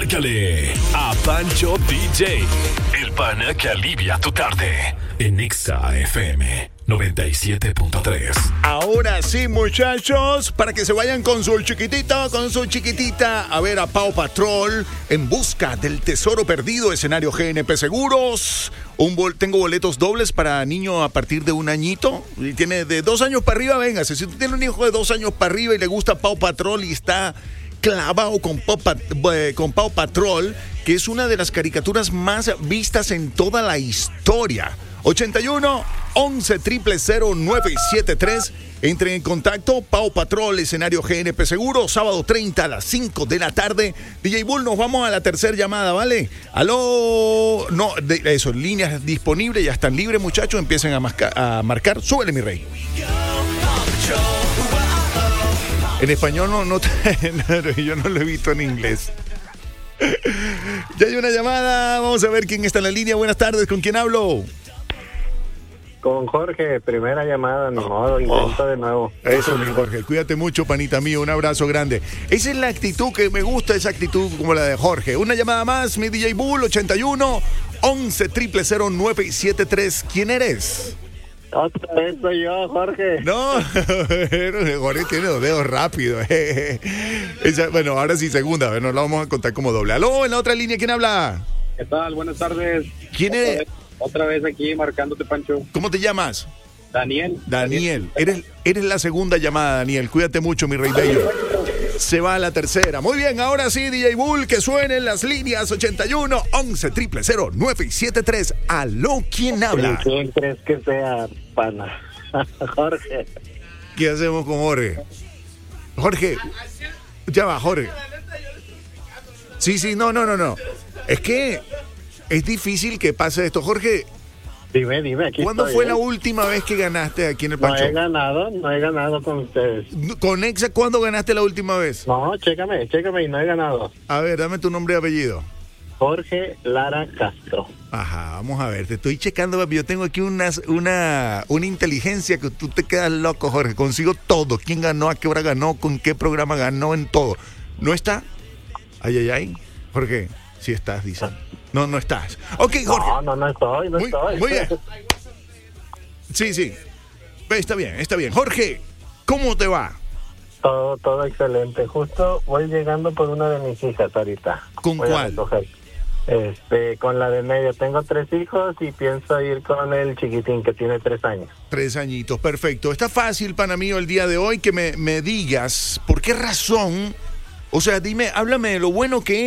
Márcale a Pancho DJ, el pana que alivia tu tarde. En Exa FM 97.3. Ahora sí, muchachos, para que se vayan con su chiquitito, con su chiquitita, a ver a Paw Patrol en busca del tesoro perdido, escenario GNP Seguros. Tengo boletos dobles para niño a partir de 1 añito. Y tiene de 2 años para arriba, véngase. Si usted tiene un hijo de 2 años para arriba y le gusta Paw Patrol y está clavado con Paw Patrol, que es una de las caricaturas más vistas en toda la historia. 81 11 000 973. Entren en contacto. Paw Patrol, escenario GNP Seguro, sábado 30 a las 5 de la tarde. DJ Bull, nos vamos a la tercera llamada, ¿vale? Aló. No, eso, líneas disponibles, ya están libres, muchachos. Empiecen a marcar. Súbele, mi rey. En español no, yo no lo he visto en inglés. Ya hay una llamada. Vamos a ver quién está en la línea. Buenas tardes, ¿con quién hablo? Con Jorge, primera llamada, intento de nuevo. Eso, mi Jorge, cuídate mucho, panita mío, un abrazo grande. Esa es la actitud que me gusta, esa actitud como la de Jorge. Una llamada más, mi DJ Bull, 81 11 000 973. ¿Quién eres? Otra vez soy yo, Jorge. No, Jorge tiene los dedos rápidos. Bueno, ahora sí, segunda, nos la vamos a contar como doble. Aló, en la otra línea, ¿quién habla? ¿Qué tal? Buenas tardes. ¿Quién eres? Otra vez aquí marcándote, Pancho. ¿Cómo te llamas? Daniel. Eres la segunda llamada, Daniel. Cuídate mucho, mi rey bello. Se va a la tercera. Muy bien, ahora sí, DJ Bull, que suenen las líneas 81 11 000 973. Aló, ¿quién habla? ¿Quién crees que sea, pana? Jorge. ¿Qué hacemos con Jorge? Jorge, ya va, Jorge. Sí, no. Es que es difícil que pase esto. Jorge, dime, aquí ¿cuándo estoy, fue la última vez que ganaste aquí en el Pancho? No he ganado con ustedes. ¿Con Exa cuándo ganaste la última vez? No, chécame, y no he ganado. A ver, dame tu nombre y apellido. Jorge Lara Castro. Ajá, vamos a ver, te estoy checando, papi. Yo tengo aquí una inteligencia que tú te quedas loco, Jorge. Consigo todo. ¿Quién ganó? ¿A qué hora ganó? ¿Con qué programa ganó? En todo. ¿No está? Ay. Jorge, sí estás, dicen. No estás. Ok, Jorge. No estoy. Muy bien. Sí. Está bien. Jorge, ¿cómo te va? Todo excelente. Justo voy llegando por una de mis hijas ahorita. ¿Con cuál? Con la de medio. Tengo 3 hijos y pienso ir con el chiquitín que tiene 3 años. 3 añitos, perfecto. Está fácil, pana mío, el día de hoy que me digas por qué razón. O sea, háblame de lo bueno que es.